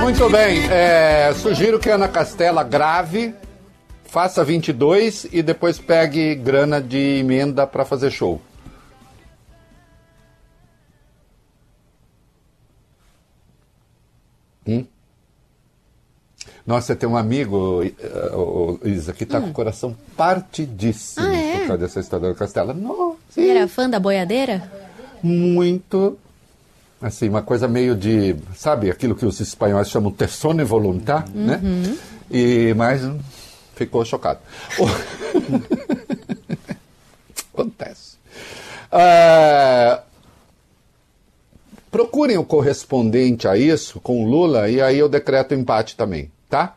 Muito bem, sugiro que a Ana Castela grave, faça 22 e depois pegue grana de emenda para fazer show. Nossa, você tem um amigo, Isa, que tá com o coração partidíssimo por causa dessa história da Ana Castela. Nossa, Ele era fã da boiadeira? Muito. Assim, uma coisa meio de, sabe, aquilo que os espanhóis chamam tersone voluntar, né? Mas ficou chocado. Acontece. Procurem o correspondente a isso com o Lula e aí eu decreto empate também, tá?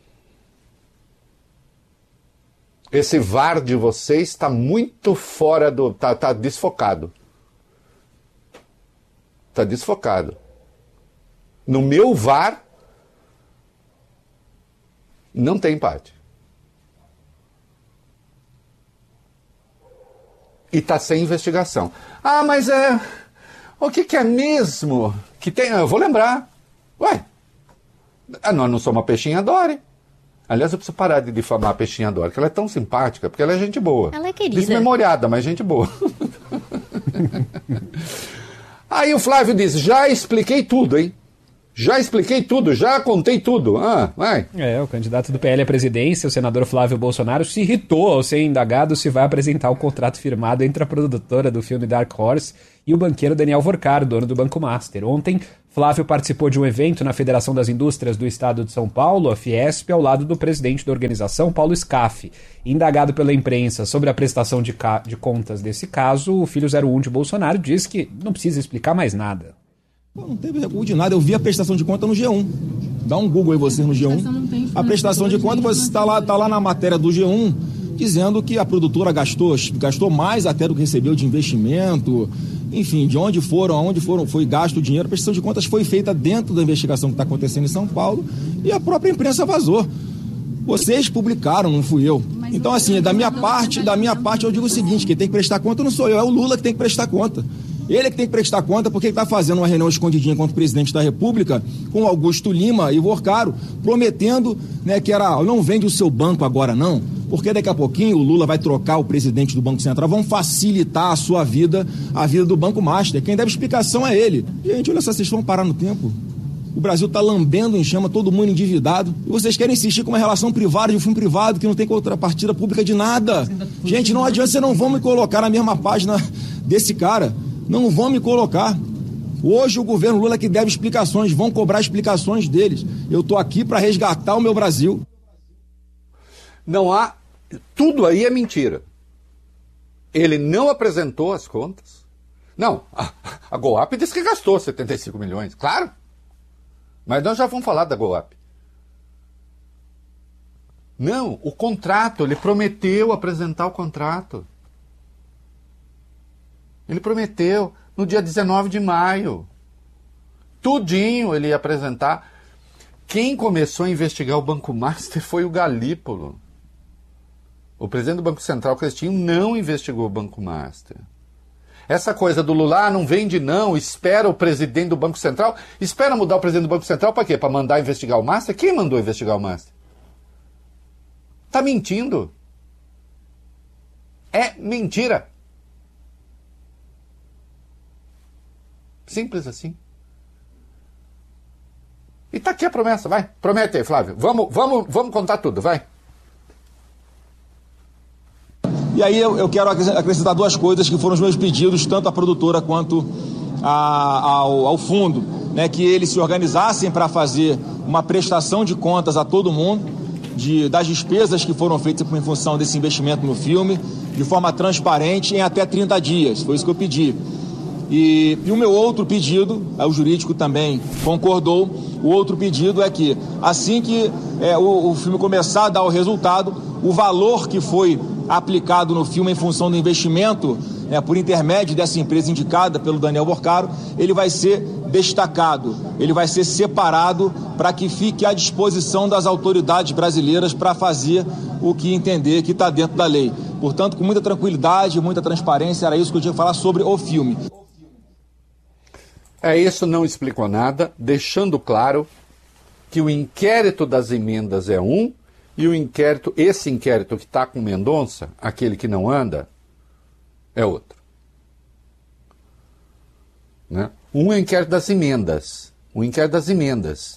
Esse VAR de vocês está muito fora do... Tá desfocado. Está desfocado. No meu VAR, não tem empate. E está sem investigação. Mas o que é mesmo que tem? Eu vou lembrar. Ué, nós não somos a Peixinha Dori. Aliás, eu preciso parar de difamar a Peixinha Dori, porque ela é tão simpática, porque ela é gente boa. Ela é querida. Desmemoriada, mas gente boa. Aí o Flávio diz, já expliquei tudo, hein? Já expliquei tudo, já contei tudo. Vai. O candidato do PL à presidência, o senador Flávio Bolsonaro, se irritou ao ser indagado se vai apresentar o contrato firmado entre a produtora do filme Dark Horse e o banqueiro Daniel Vorcaro, dono do Banco Master. Ontem, Flávio participou de um evento na Federação das Indústrias do Estado de São Paulo, a Fiesp, ao lado do presidente da organização, Paulo Scaff. Indagado pela imprensa sobre a prestação de contas desse caso, o filho 01 de Bolsonaro diz que não precisa explicar mais nada. Não teve recuo de nada, eu vi a prestação de conta no G1. Dá um Google aí você no G1. A prestação de conta, você está lá na matéria do G1, dizendo que a produtora gastou mais até do que recebeu de investimento, enfim, de onde foi gasto o dinheiro. A prestação de contas foi feita dentro da investigação que está acontecendo em São Paulo e a própria imprensa vazou. Vocês publicaram, não fui eu. Então, assim, da minha parte, eu digo o seguinte, quem tem que prestar conta não sou eu, é o Lula que tem que prestar conta. Ele é que tem que prestar conta porque ele está fazendo uma reunião escondidinha contra o presidente da República com Augusto Lima e Vorcaro, prometendo, né, que não vende o seu banco agora não, porque daqui a pouquinho o Lula vai trocar o presidente do Banco Central, vão facilitar a sua vida, a vida do Banco Master. Quem deve explicação é ele. Gente, olha só, vocês vão parar no tempo. O Brasil está lambendo em chama, todo mundo endividado. E vocês querem insistir com uma relação privada de um filme privado que não tem contrapartida pública de nada. Gente, não adianta, vocês não vão me colocar na mesma página desse cara. Não vão me colocar. Hoje o governo Lula que deve explicações, vão cobrar explicações deles. Eu estou aqui para resgatar o meu Brasil. Não há... Tudo aí é mentira. Ele não apresentou as contas. Não, a GoAp disse que gastou 75 milhões, claro. Mas nós já vamos falar da GoAp. Não, o contrato, ele prometeu apresentar o contrato. Ele prometeu no dia 19 de maio. Tudinho ele ia apresentar. Quem começou a investigar o Banco Master foi o Galípolo. O presidente do Banco Central, Cristinho, não investigou o Banco Master. Essa coisa do Lula, não vende não, espera o presidente do Banco Central. Espera mudar o presidente do Banco Central para quê? Para mandar investigar o Master? Quem mandou investigar o Master? Tá mentindo. É mentira. Simples assim. E tá aqui a promessa, vai. Promete aí, Flávio. Vamos contar tudo, vai. E aí eu quero acrescentar duas coisas que foram os meus pedidos, tanto à produtora quanto ao fundo, né, que eles se organizassem para fazer uma prestação de contas a todo mundo das despesas que foram feitas em função desse investimento no filme, de forma transparente, em até 30 dias. Foi isso que eu pedi. E o meu outro pedido, o jurídico também concordou, o outro pedido é que assim que o filme começar a dar o resultado, o valor que foi aplicado no filme em função do investimento, por intermédio dessa empresa indicada pelo Daniel Vorcaro, ele vai ser destacado, ele vai ser separado para que fique à disposição das autoridades brasileiras para fazer o que entender que está dentro da lei. Portanto, com muita tranquilidade, muita transparência, era isso que eu tinha que falar sobre o filme. Isso não explicou nada, deixando claro que o inquérito das emendas é um e esse inquérito que está com Mendonça, aquele que não anda, é outro. Né? Um é o inquérito das emendas. O inquérito das emendas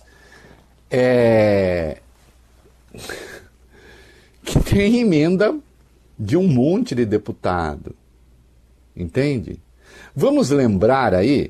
que tem emenda de um monte de deputado. Entende? Vamos lembrar aí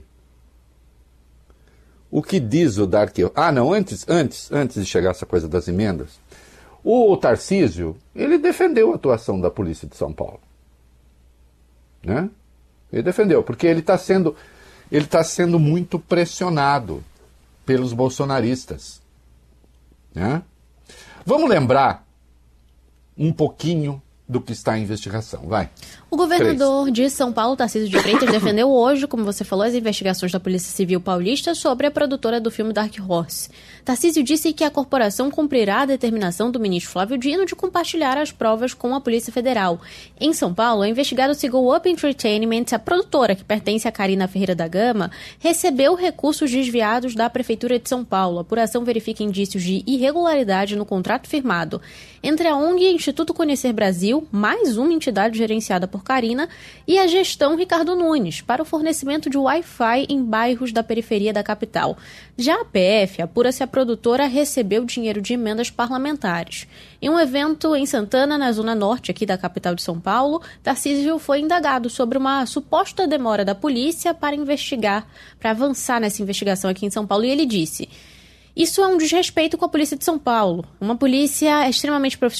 o que diz o Dark... antes de chegar essa coisa das emendas, o Tarcísio, ele defendeu a atuação da Polícia de São Paulo. Né? Ele defendeu, porque ele está sendo muito pressionado pelos bolsonaristas. Né? Vamos lembrar um pouquinho do que está em investigação. Vai. O governador de São Paulo, Tarcísio de Freitas, defendeu hoje, como você falou, as investigações da Polícia Civil Paulista sobre a produtora do filme Dark Horse. Tarcísio disse que a corporação cumprirá a determinação do ministro Flávio Dino de compartilhar as provas com a Polícia Federal. Em São Paulo, a investigada Go Up Entertainment, a produtora que pertence a Karina Ferreira da Gama, recebeu recursos desviados da Prefeitura de São Paulo. A apuração verifica indícios de irregularidade no contrato firmado entre a ONG Instituto Conhecer Brasil, mais uma entidade gerenciada por Karina, e a gestão Ricardo Nunes, para o fornecimento de Wi-Fi em bairros da periferia da capital. Já a PF apura se a produtora recebeu dinheiro de emendas parlamentares. Em um evento em Santana, na zona norte aqui da capital de São Paulo, Tarcísio foi indagado sobre uma suposta demora da polícia para avançar nessa investigação aqui em São Paulo, e ele disse: "Isso é um desrespeito com a Polícia de São Paulo, uma polícia extremamente profissional